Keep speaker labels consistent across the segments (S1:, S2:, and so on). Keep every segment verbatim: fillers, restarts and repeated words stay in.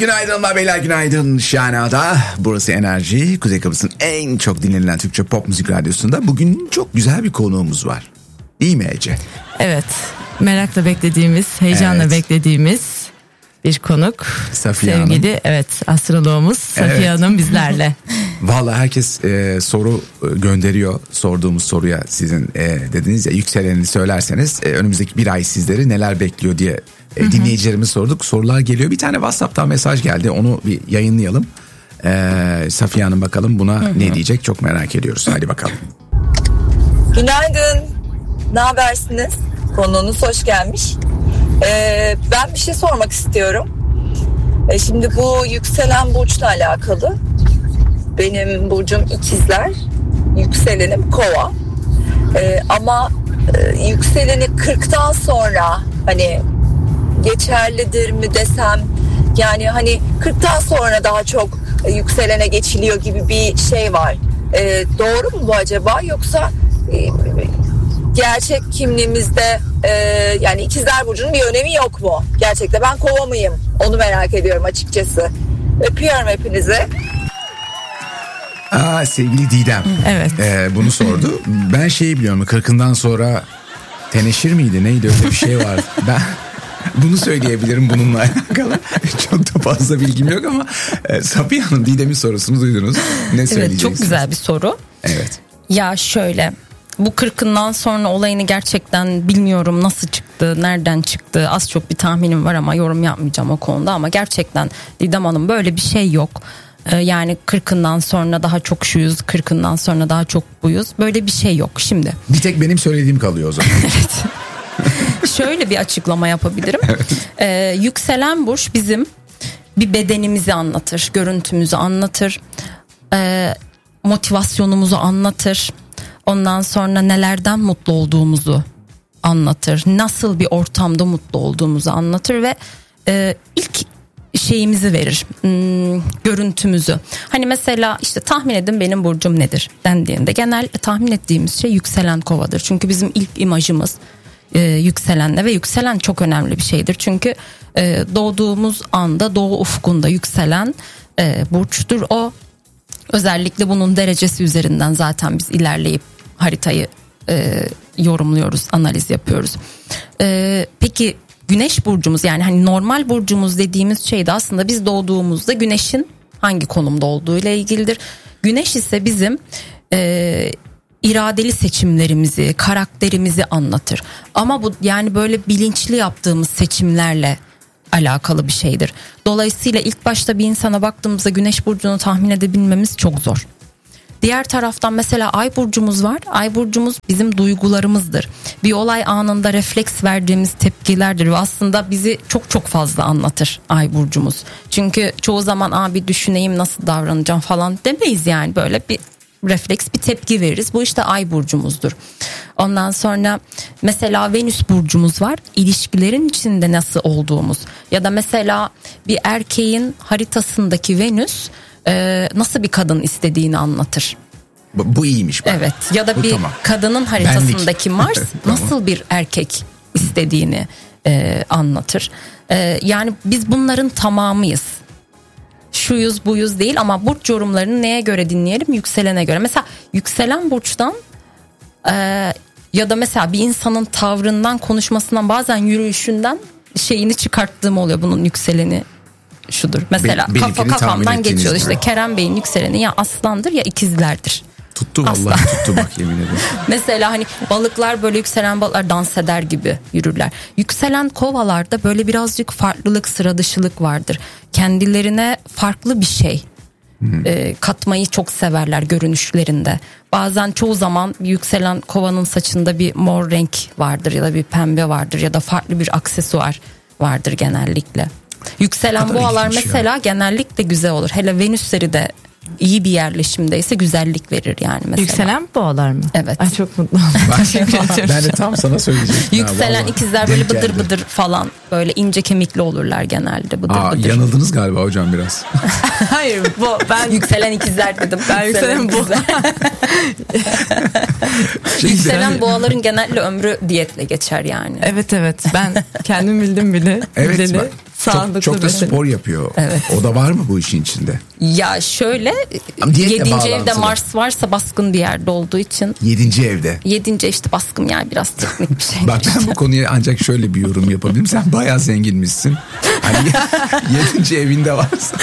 S1: günaydınlar beyler, günaydın. Şahana'da, burası Enerji, Kuzey Kıbrıs'ın en çok dinlenilen Türkçe pop müzik radyosunda bugün çok güzel bir konuğumuz var. Değil mi Ece?
S2: Evet, merakla beklediğimiz, heyecanla evet. beklediğimiz bir konuk.
S1: Safiye
S2: Sevgili,
S1: Hanım.
S2: evet, astroloğumuz Safiye evet. Hanım bizlerle.
S1: Vallahi herkes e, soru gönderiyor. Sorduğumuz soruya sizin e, dediniz ya, yükselenini söylerseniz e, önümüzdeki bir ay sizleri neler bekliyor diye e, dinleyicilerimiz sorduk. Sorular geliyor. Bir tane WhatsApp'tan mesaj geldi. Onu bir yayınlayalım. E, Safiye Hanım bakalım buna hı hı. ne diyecek, çok merak ediyoruz. Hadi bakalım.
S3: Günaydın. Ne habersiniz? Konuğunuz hoş gelmiş. Ee, ben bir şey sormak istiyorum. Ee, şimdi bu yükselen burçla alakalı. Benim burcum ikizler, yükselenim kova. Ee, ama e, yükseleni kırktan sonra hani geçerlidir mi desem, yani hani kırktan sonra daha çok e, yükselene geçiliyor gibi bir şey var. Ee, doğru mu bu acaba, yoksa e, gerçek kimliğimizde e, yani ikizler burcunun bir önemi yok mu? Gerçekten ben kova mıyım? Onu merak ediyorum açıkçası. Öpüyorum hepinizi.
S1: Aa, sevgili Didem.
S2: Evet.
S1: Ee, bunu sordu. Ben şeyi biliyorum, kırkından sonra teneşir miydi neydi, öyle bir şey var. Ben bunu söyleyebilirim bununla alakalı. Çok da fazla bilgim yok ama e, Safiye Hanım, Didem'in sorusunu duydunuz. Ne
S4: evet,
S1: söyleyeceksiniz?
S4: Çok güzel bir soru.
S1: Evet.
S4: Ya şöyle, bu kırkından sonra olayını gerçekten bilmiyorum, nasıl çıktı, nereden çıktı, az çok bir tahminim var ama yorum yapmayacağım o konuda. Ama gerçekten Didem Hanım, böyle bir şey yok. Ee, yani kırkından sonra daha çok şuyuz, kırkından sonra daha çok buyuz, böyle bir şey yok şimdi.
S1: Bir tek benim söylediğim kalıyor o zaman.
S4: Evet. Şöyle bir açıklama yapabilirim. Ee, yükselen burç bizim bir bedenimizi anlatır, görüntümüzü anlatır, ee, motivasyonumuzu anlatır. Ondan sonra nelerden mutlu olduğumuzu anlatır. Nasıl bir ortamda mutlu olduğumuzu anlatır ve e, ilk şeyimizi verir. Hmm, görüntümüzü. Hani mesela işte tahmin edin benim burcum nedir dendiğinde genel tahmin ettiğimiz şey yükselen kovadır. Çünkü bizim ilk imajımız e, yükselenle ve yükselen çok önemli bir şeydir. Çünkü e, doğduğumuz anda doğu ufkunda yükselen e, burçtur o. Özellikle bunun derecesi üzerinden zaten biz ilerleyip haritayı e, yorumluyoruz, analiz yapıyoruz. E, peki güneş burcumuz, yani hani normal burcumuz dediğimiz şey de aslında biz doğduğumuzda güneşin hangi konumda olduğu ile ilgilidir. Güneş ise bizim e, iradeli seçimlerimizi, karakterimizi anlatır. Ama bu yani böyle bilinçli yaptığımız seçimlerle alakalı bir şeydir. Dolayısıyla ilk başta bir insana baktığımızda güneş burcunu tahmin edebilmemiz çok zor. Diğer taraftan mesela ay burcumuz var. Ay burcumuz bizim duygularımızdır. Bir olay anında refleks verdiğimiz tepkilerdir ve aslında bizi çok çok fazla anlatır ay burcumuz. Çünkü çoğu zaman Aa, bir düşüneyim nasıl davranacağım falan demeyiz, yani böyle bir refleks, bir tepki veririz. Bu işte ay burcumuzdur. Ondan sonra mesela Venüs burcumuz var. İlişkilerin içinde nasıl olduğumuz, ya da mesela bir erkeğin haritasındaki Venüs e, nasıl bir kadın istediğini anlatır.
S1: Bu, bu iyiymiş. Bak.
S4: Evet. Ya da
S1: bu
S4: bir
S1: tamam.
S4: kadının haritasındaki Mars
S1: tamam.
S4: nasıl bir erkek istediğini e, anlatır. E, yani biz bunların tamamıyız. Şuyuz buyuz değil, ama burç yorumlarını neye göre dinleyelim? Yükselene göre. Mesela yükselen burçtan e, ya da mesela bir insanın tavrından, konuşmasından, bazen yürüyüşünden şeyini çıkarttığım oluyor. Bunun yükseleni şudur. Mesela
S1: Be-
S4: kafa kafamdan geçiyor. İşte Kerem Bey'in yükseleni ya aslandır ya ikizlerdir.
S1: Tuttu vallahi Aslan. tuttu bak, yemin ederim.
S4: Mesela hani balıklar, böyle yükselen balıklar dans eder gibi yürürler. Yükselen kovalarda böyle birazcık farklılık, sıra dışılık vardır. Kendilerine farklı bir şey e, katmayı çok severler görünüşlerinde. Bazen, çoğu zaman yükselen kovanın saçında bir mor renk vardır ya da bir pembe vardır ya da farklı bir aksesuar vardır genellikle. Yükselen boğalar mesela ya. genellikle güzel olur. Hele Venüsleri de iyi bir yerleşimdeyse güzellik verir yani mesela.
S2: Yükselen boğalar mı?
S4: Evet.
S2: Ay çok mutlu oldum.
S1: Ben de tam sana söyleyecektim.
S4: Yükselen ikizler böyle bıdır geldi. bıdır falan, böyle ince kemikli olurlar genelde, bıdır
S1: Aa,
S4: bıdır.
S1: Yanıldınız galiba hocam biraz.
S2: Hayır, bu ben
S4: yükselen ikizler dedim.
S2: Ben yükselen boğa.
S4: Yükselen boğaların genelde ömrü diyetle geçer yani.
S2: Evet evet, ben kendim bildim bile.
S1: Evet,
S2: bileli.
S1: bak,
S2: Sağlıklı
S1: çok, çok da
S2: beslenin.
S1: spor yapıyor.
S4: Evet.
S1: O da var mı bu işin içinde?
S4: Ya şöyle
S1: Ama diyetle
S4: yedinci evde
S1: bağlantılı.
S4: Mars varsa baskın bir yerde olduğu için
S1: Yedinci evde.
S4: yedinci işte baskın yani biraz teknik bir şey.
S1: Bak ben bu konuya ancak şöyle bir yorum yapabilirim. Sen bayağı zenginmişsin. Hani yedinci evinde varsa.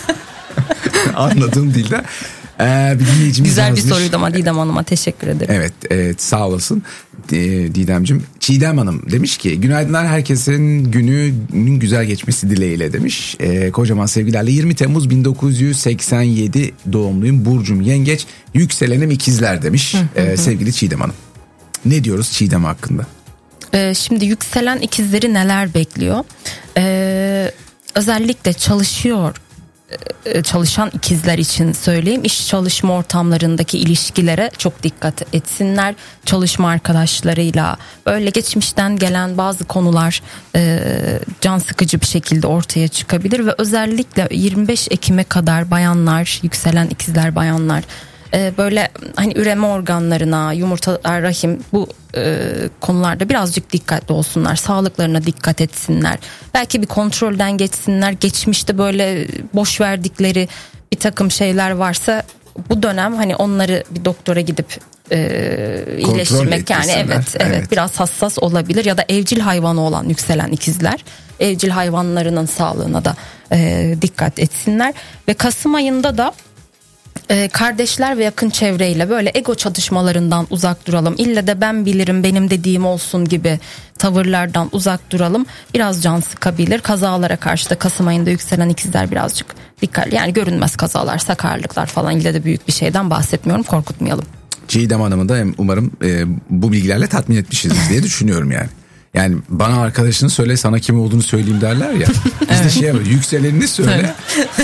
S1: Anladığım dilde. Ee, bir dinleyicimiz
S4: Güzel bir
S1: yazmış.
S4: soruydu ama Didem Hanım'a teşekkür ederim.
S1: Evet, evet sağ olasın e, Didemciğim. Çiğdem Hanım demiş ki günaydınlar, herkesin gününün güzel geçmesi dileğiyle demiş. E, kocaman sevgilerle yirmi Temmuz bin dokuz yüz seksen yedi doğumluyum, burcum yengeç, yükselenim ikizler demiş. E, sevgili Çiğdem Hanım. Ne diyoruz Çiğdem hakkında?
S4: Ee, şimdi yükselen ikizleri neler bekliyor? Ee, özellikle çalışıyor çalışan ikizler için söyleyeyim, iş çalışma ortamlarındaki ilişkilere çok dikkat etsinler. Çalışma arkadaşlarıyla böyle geçmişten gelen bazı konular e, can sıkıcı bir şekilde ortaya çıkabilir ve özellikle yirmi beş Ekim'e kadar bayanlar, yükselen ikizler bayanlar e, böyle hani üreme organlarına, yumurtalar, rahim bu e, konularda birazcık dikkatli olsunlar. Sağlıklarına dikkat etsinler. Belki bir kontrolden geçsinler. Geçmişte böyle boş verdikleri bir takım şeyler varsa bu dönem hani onları bir doktora gidip e, iyileştirmek yani evet, evet evet biraz hassas olabilir. Ya da evcil hayvanı olan yükselen ikizler evcil hayvanlarının sağlığına da e, dikkat etsinler ve Kasım ayında da Ee, kardeşler ve yakın çevreyle böyle ego çatışmalarından uzak duralım. İlle de ben bilirim, benim dediğim olsun gibi tavırlardan uzak duralım. Biraz can sıkabilir. Kazalara karşı da Kasım ayında yükselen ikizler birazcık dikkatli. Yani görünmez kazalar, sakarlıklar falan, ille de büyük bir şeyden bahsetmiyorum. Korkutmayalım.
S1: Çiğdem Hanım'ı da umarım e, bu bilgilerle tatmin etmişizdir diye düşünüyorum yani. Yani bana arkadaşını söyle, sana kim olduğunu söyleyeyim derler ya. Biz evet. de şey yapıyoruz, yükselenini söyle.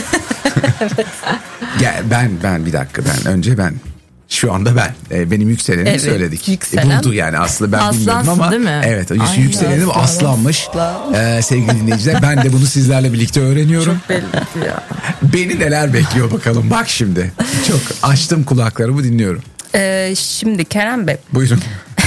S1: Evet. Ya ben ben bir dakika ben önce ben şu anda ben e, benim yükselenimi evet, söyledik.
S4: Yükselen.
S1: E, buldu yani aslında ben
S2: Aslansın,
S1: bilmiyorum ama
S2: değil mi?
S1: evet
S2: Aynen.
S1: yükselenim aslanmış. Ee, sevgili dinleyiciler, ben de bunu sizlerle birlikte öğreniyorum.
S2: Çok belli ya.
S1: Beni neler bekliyor bakalım, bak şimdi. Çok açtım kulaklarımı, dinliyorum.
S4: Ee, şimdi Kerem Bey.
S1: Buyurun.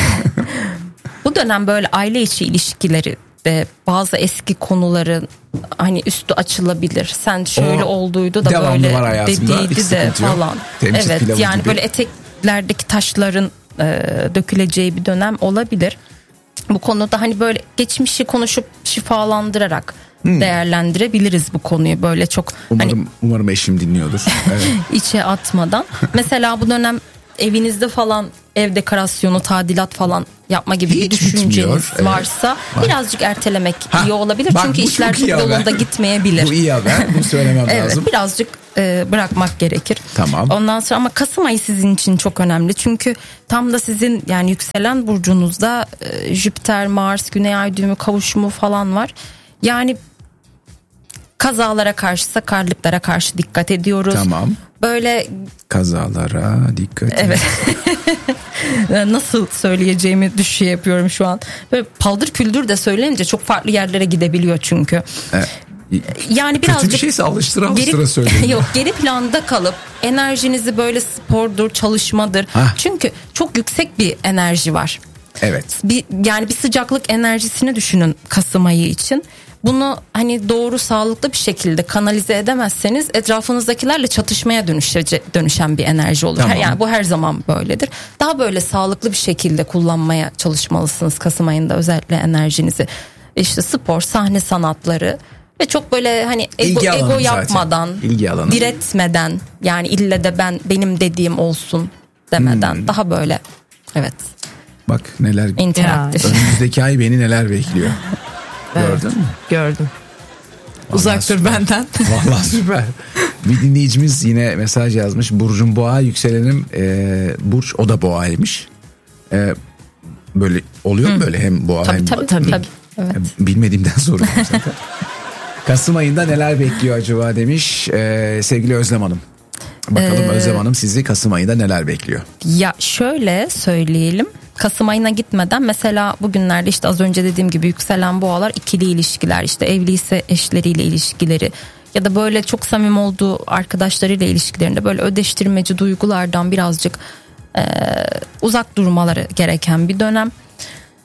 S4: Bu dönem böyle aile içi ilişkileri ve bazı eski konuların hani üstü açılabilir. Sen şöyle o, olduydu da böyle dediydi de falan. Evet yani gibi. Böyle eteklerdeki taşların e, döküleceği bir dönem olabilir. Bu konuda hani böyle geçmişi konuşup şifalandırarak hmm. değerlendirebiliriz bu konuyu. Böyle çok
S1: umarım,
S4: hani
S1: umarım eşim dinliyordur. Evet.
S4: içe atmadan. Mesela bu dönem evinizde falan ev dekorasyonu, tadilat falan yapma gibi hiç bir düşünceniz evet. varsa evet. birazcık ertelemek ha, iyi olabilir. Bak, çünkü işler çok yolunda gitmeyebilir.
S1: Bu iyi haber. Bunu söylemem
S4: evet,
S1: lazım.
S4: Birazcık e, bırakmak gerekir.
S1: Tamam.
S4: Ondan sonra ama Kasım ayı sizin için çok önemli. Çünkü tam da sizin yani yükselen burcunuzda e, Jüpiter, Mars, Güney Ay düğümü kavuşumu falan var. Yani kazalara karşı, sakarlıklara karşı dikkat ediyoruz.
S1: Tamam.
S4: Böyle
S1: kazalara dikkat.
S4: Evet. Nasıl söyleyeceğimi düşüyor yapıyorum şu an. Böyle paldır küldür de söyleyince çok farklı yerlere gidebiliyor çünkü. Evet. Yani birazcık
S1: kötü bir şeyse alıştıra alıştıra söyleyin.
S4: Yok, geri planda kalıp enerjinizi böyle spordur, çalışmadır. Hah. Çünkü çok yüksek bir enerji var.
S1: Evet.
S4: Bir, yani bir sıcaklık enerjisini düşünün Kasım ayı için. Bunu hani doğru, sağlıklı bir şekilde kanalize edemezseniz etrafınızdakilerle çatışmaya dönüşen bir enerji olur. Tamam. Yani bu her zaman böyledir. Daha böyle sağlıklı bir şekilde kullanmaya çalışmalısınız Kasım ayında özellikle enerjinizi. İşte spor, sahne sanatları ve çok böyle hani ego, ego yapmadan, diretmeden, yani ille de ben benim dediğim olsun demeden hmm. daha böyle evet.
S1: Bak neler
S4: interaktif.
S1: Önümüzdeki ay beni neler bekliyor. Gördün
S2: evet,
S1: mü?
S2: Gördüm. Uzak dur benden.
S1: Vallahi süper. Bir dinleyicimiz yine mesaj yazmış. Burcum boğa, yükselenim e, burç, o da boğaymış. E, böyle oluyor mu böyle hem boğa
S4: tabii,
S1: hem
S4: tabii, tabii, tabii. Evet.
S1: Bilmediğimden soruyorum zaten. Kasım ayında neler bekliyor acaba demiş e, sevgili Özlem Hanım. Bakalım ee, Özlem Hanım sizi Kasım ayında neler bekliyor?
S4: Ya şöyle söyleyelim. Kasım ayına gitmeden mesela bugünlerde işte az önce dediğim gibi yükselen boğalar ikili ilişkiler, işte evliyse eşleriyle ilişkileri ya da böyle çok samimi olduğu arkadaşlarıyla ilişkilerinde böyle ödeştirmeci duygulardan birazcık e, uzak durmaları gereken bir dönem.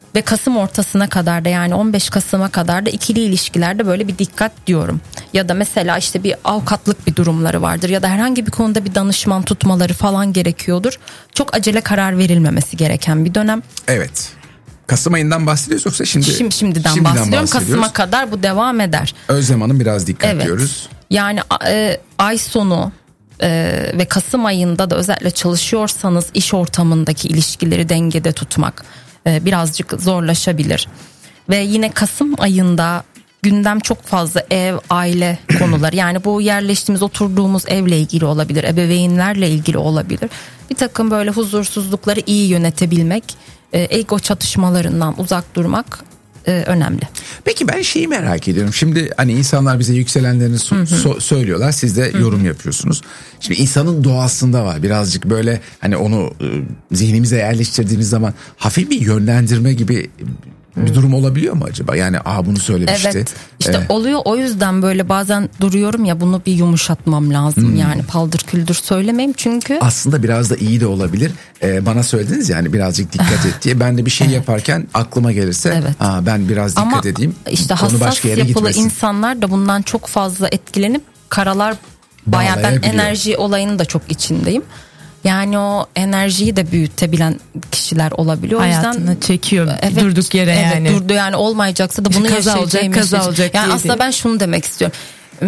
S4: Ve Kasım ortasına kadar da, yani on beş Kasım'a kadar da ikili ilişkilerde böyle bir dikkat diyorum. Ya da mesela işte bir avukatlık bir durumları vardır ya da herhangi bir konuda bir danışman tutmaları falan gerekiyordur. Çok acele karar verilmemesi gereken bir dönem.
S1: Evet. Kasım ayından bahsediyoruz yoksa şimdi?
S4: Şimdi şimdiden, şimdiden bahsediyorum. Kasım'a kadar bu devam eder.
S1: Özlem Hanım biraz dikkat
S4: evet.
S1: diyoruz.
S4: Yani e, ay sonu e, ve Kasım ayında da özellikle çalışıyorsanız iş ortamındaki ilişkileri dengede tutmak e, birazcık zorlaşabilir. Ve yine Kasım ayında gündem çok fazla ev, aile konuları. Yani bu yerleştiğimiz, oturduğumuz evle ilgili olabilir, ebeveynlerle ilgili olabilir. Bir takım böyle huzursuzlukları iyi yönetebilmek, ego çatışmalarından uzak durmak e, önemli.
S1: Peki ben şeyi merak ediyorum. Şimdi hani insanlar bize yükselenlerini so- so- söylüyorlar. Siz de yorum yapıyorsunuz. Şimdi insanın doğasında var. Birazcık böyle hani onu e, zihnimize yerleştirdiğimiz zaman hafif bir yönlendirme gibi bir durum olabiliyor mu acaba? Yani aa bunu söylemişti.
S4: Evet. İşte
S1: ee,
S4: oluyor, o yüzden böyle bazen duruyorum ya, bunu bir yumuşatmam lazım. Hmm. Yani paldır küldür söylemeyeyim çünkü.
S1: Aslında biraz da iyi de olabilir. Ee, bana söylediniz yani birazcık dikkat et diye. Ben de bir şey evet. yaparken aklıma gelirse
S4: evet.
S1: aa, ben biraz dikkat
S4: Ama
S1: edeyim.
S4: İşte hassas yapılı insanlar da bundan çok fazla etkilenip karalar bayağı, ben enerji olayının da çok içindeyim. Yani o enerjiyi de büyütebilen kişiler olabiliyor.
S2: Hayatını
S4: o yüzden
S2: çekiyor
S4: evet,
S2: durduk yere
S4: evet,
S2: yani.
S4: Durdu yani, olmayacaksa da bunu
S2: kaza
S4: yaşayacağım.
S2: Olacak, kaza olacak.
S4: Yani aslında
S2: değil.
S4: Ben şunu demek istiyorum.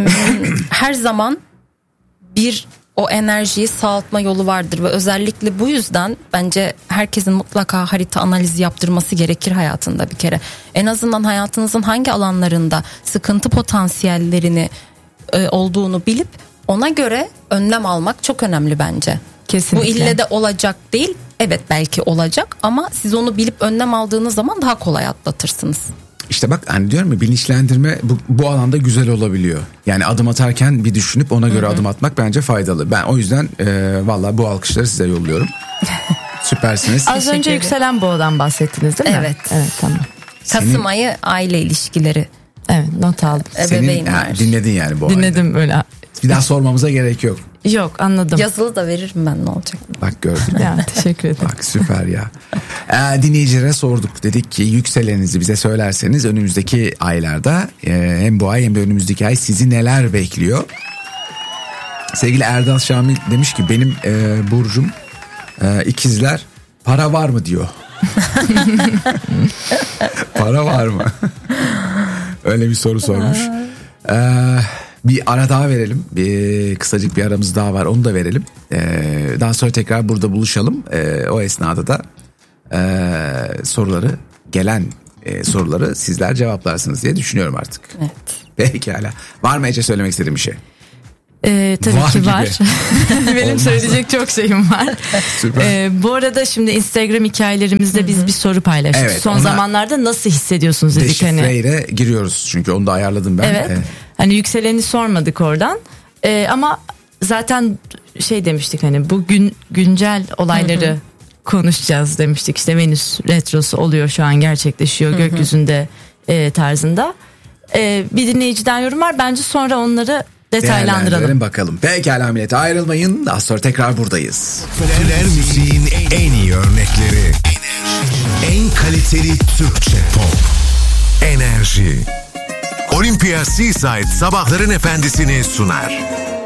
S4: Her zaman bir o enerjiyi sağaltma yolu vardır ve özellikle bu yüzden bence herkesin mutlaka harita analizi yaptırması gerekir hayatında bir kere. En azından hayatınızın hangi alanlarında sıkıntı potansiyellerini e, olduğunu bilip ona göre önlem almak çok önemli bence.
S2: Kesinlikle.
S4: Bu ille de olacak değil. Evet belki olacak ama siz onu bilip önlem aldığınız zaman daha kolay atlatırsınız.
S1: İşte bak hani diyorum ya, bilinçlendirme bu, bu alanda güzel olabiliyor. Yani adım atarken bir düşünüp ona göre Hı-hı. adım atmak bence faydalı. Ben o yüzden e, valla bu alkışları size yolluyorum. Süpersiniz.
S2: Az önce yükselen boğadan bahsettiniz değil mi?
S4: Evet.
S2: Evet tamam.
S4: Kasım Senin... ayı aile ilişkileri.
S2: Evet, not aldım.
S1: Senin ha, dinledin yani bu
S2: Dinledim ayda. Öyle.
S1: Bir daha sormamıza gerek yok.
S2: Yok, anladım.
S4: Yazılı da veririm ben, ne olacak?
S1: Bak gördün mü?
S2: Ya, teşekkür ederim.
S1: Bak süper ya. Ee, dinleyicilere sorduk. Dedik ki yükseleninizi bize söylerseniz önümüzdeki aylarda e, hem bu ay hem de önümüzdeki ay sizi neler bekliyor? Sevgili Erdal Şamil demiş ki benim e, burcum e, ikizler, para var mı diyor. Para var mı? Öyle bir soru sormuş. Eee Bir ara daha verelim. Bir kısacık bir aramız daha var. Onu da verelim. Ee, daha sonra tekrar burada buluşalım. Ee, o esnada da e, soruları gelen e, soruları sizler cevaplarsınız diye düşünüyorum artık.
S4: Evet.
S1: Pekala. Var mı Ece söylemek istediğim bir şey?
S2: Ee, tabii var ki var. Benim Olmaz. söyleyecek çok şeyim var.
S1: Süper.
S2: Ee, bu arada şimdi Instagram hikayelerimizde Hı-hı. biz bir soru paylaştık. Evet, Son zamanlarda nasıl hissediyorsunuz dedik.
S1: Deşifreyle
S2: hani.
S1: giriyoruz çünkü onu da ayarladım ben.
S2: Evet. evet. Hani yükseleni sormadık oradan. Ee, ama zaten şey demiştik, hani bu gün güncel olayları Hı-hı. konuşacağız demiştik. İşte Venüs retrosu oluyor şu an, gerçekleşiyor Hı-hı. gökyüzünde e, tarzında. E, bir dinleyiciden yorum var. Bence sonra onları detaylandıralım.
S1: Bakalım. Pekala millet, ayrılmayın. Daha sonra tekrar buradayız.
S5: Popüler müziğin en iyi örnekleri. En kaliteli Türkçe pop. Enerji. Olympia Seaside sabahların efendisini sunar.